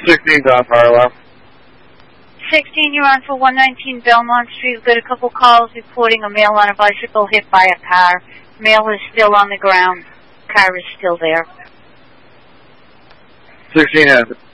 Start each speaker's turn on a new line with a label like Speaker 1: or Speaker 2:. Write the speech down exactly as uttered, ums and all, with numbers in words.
Speaker 1: sixteen's on fire alarm.
Speaker 2: sixteen, you're on for one nineteen Belmont Street. We've got a couple calls reporting a male on a bicycle hit by a car. Male is still on the ground. Car is still there.
Speaker 1: sixteen has it.